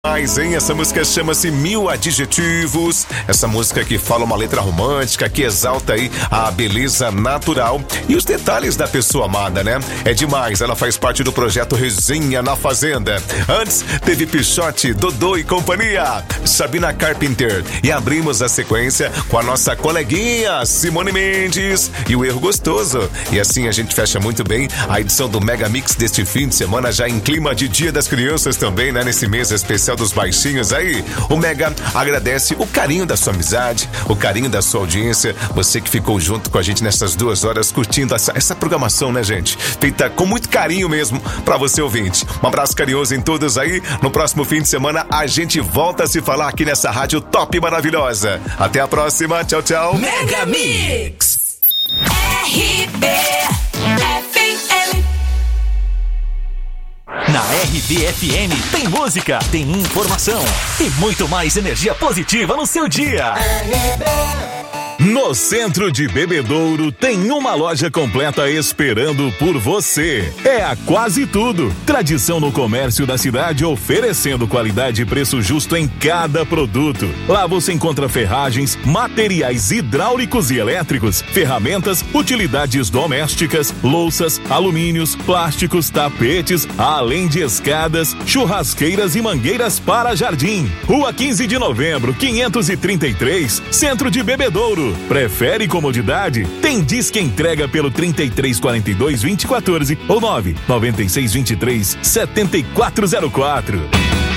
Mas, hein? Essa música chama-se Mil Adjetivos. Essa música que fala uma letra romântica, que exalta aí a beleza natural e os detalhes da pessoa amada, né? É demais, ela faz parte do projeto Resenha na Fazenda. Antes, teve Pichote, Dodô e companhia, Sabrina Carpenter. E abrimos a sequência com a nossa coleguinha, Simone Mendes e o Erro Gostoso. E assim a gente fecha muito bem a edição do Mega Mix deste fim de semana, já em clima de Dia das Crianças também, né? Nesse mês especial dos baixinhos aí. O Mega agradece o carinho da sua amizade, o carinho da sua audiência, você que ficou junto com a gente nessas 2 horas curtindo essa programação, né, gente? Feita com muito carinho mesmo pra você ouvinte. Um abraço carinhoso em todos aí. No próximo fim de semana a gente volta a se falar aqui nessa rádio top maravilhosa. Até a próxima. Tchau, tchau. Mega Mix Na RBFM tem música, tem informação e muito mais energia positiva no seu dia. No centro de Bebedouro tem uma loja completa esperando por você. É a Quase Tudo. Tradição no comércio da cidade, oferecendo qualidade e preço justo em cada produto. Lá você encontra ferragens, materiais hidráulicos e elétricos, ferramentas, utilidades domésticas, louças, alumínios, plásticos, tapetes, além de escadas, churrasqueiras e mangueiras para jardim. Rua 15 de Novembro, 533, Centro de Bebedouro. Prefere comodidade? Tem Disque Entrega pelo 3342-2014 ou 99623-7404.